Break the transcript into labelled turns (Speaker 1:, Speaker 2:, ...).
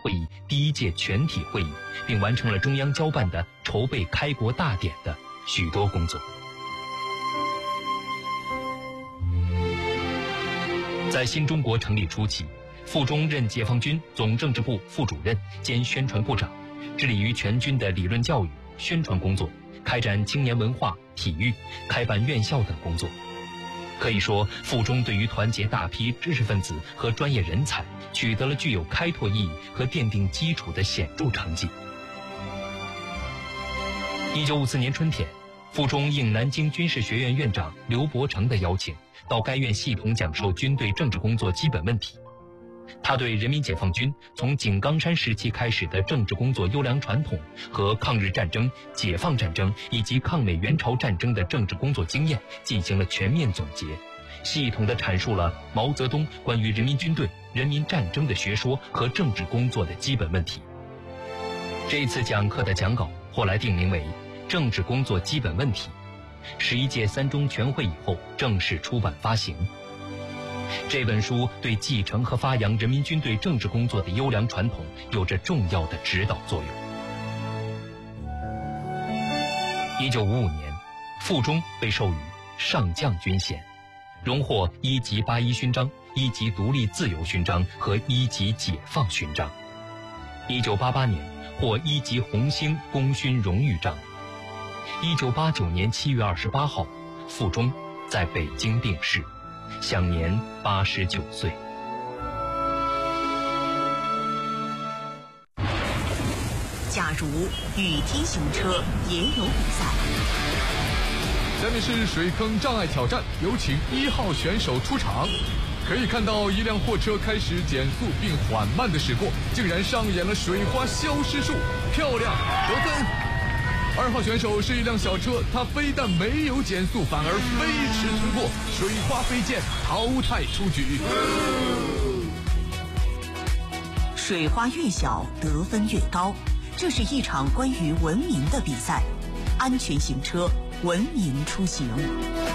Speaker 1: 会议第1届全体会议，并完成了中央交办的筹备开国大典的许多工作。在新中国成立初期，傅钟任解放军总政治部副主任兼宣传部长，致力于全军的理论教育、宣传工作，开展青年文化、体育、开办院校等工作。可以说，傅钟对于团结大批知识分子和专业人才，取得了具有开拓意义和奠定基础的显著成绩。1954年春天，傅钟应南京军事学院院长刘伯承的邀请，到该院系统讲授军队政治工作基本问题。他对人民解放军从井冈山时期开始的政治工作优良传统和抗日战争、解放战争以及抗美援朝战争的政治工作经验进行了全面总结，系统地阐述了毛泽东关于人民军队、人民战争的学说和政治工作的基本问题。这次讲课的讲稿后来定名为《政治工作基本问题》，11届3中全会以后正式出版发行。这本书对继承和发扬人民军队政治工作的优良传统有着重要的指导作用。1955年，傅钟被授予上将军衔，荣获1级81勋章、1级独立自由勋章和1级解放勋章。1988年获1级红星功勋荣誉章。1989年7月28号，傅钟在北京病逝，享年89岁。
Speaker 2: 假如雨天行车也有比赛。
Speaker 3: 下面是水坑障碍挑战，有请1号选手出场。可以看到一辆货车开始减速并缓慢地驶过，竟然上演了水花消失术，漂亮，得分。2号选手是一辆小车，它非但没有减速，反而飞驰通过，水花飞溅，淘汰出局。
Speaker 2: 水花越小，得分越高。这是一场关于文明的比赛，安全行车，文明出行。